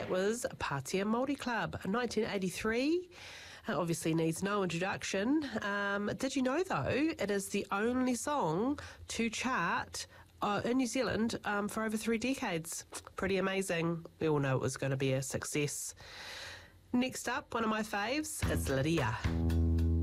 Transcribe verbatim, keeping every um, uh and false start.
That was Patea Māori Club, nineteen eighty-three. It obviously needs no introduction. Um, did you know, though, it is the only song to chart uh, in New Zealand um, for over three decades? Pretty amazing. We all know it was going to be a success. Next up, one of my faves, it's Lydia.